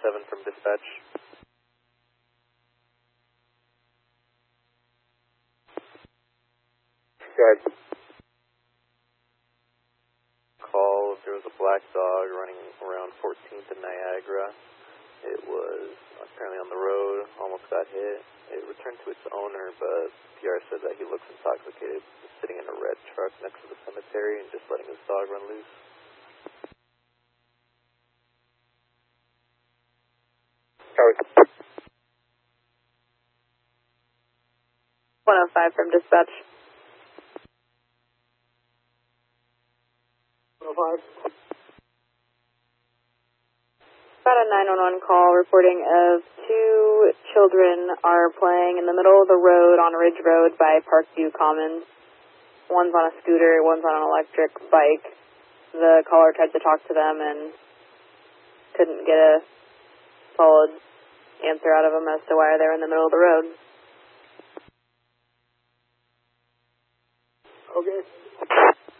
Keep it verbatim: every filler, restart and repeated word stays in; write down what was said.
seven from dispatch. Good. Call, there was a black dog running around fourteenth and Niagara. It was apparently on the road, almost got hit. It returned to its owner, but P R said that he looks intoxicated, sitting in a red truck next to the cemetery and just letting his dog run loose. one oh five from dispatch. one oh five. Got a nine one one call reporting of two children are playing in the middle of the road on Ridge Road by Parkview Commons. One's on a scooter, one's on an electric bike. The caller tried to talk to them and couldn't get a solid answer out of them as to why they're in the middle of the road. Okay.